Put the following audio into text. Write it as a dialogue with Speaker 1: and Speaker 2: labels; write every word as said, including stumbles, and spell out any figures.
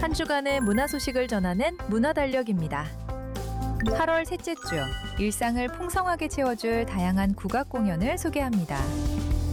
Speaker 1: 한 주간의 문화 소식을 전하는 문화달력입니다. 팔월 셋째 주, 일상을 풍성하게 채워줄 다양한 국악 공연을 소개합니다.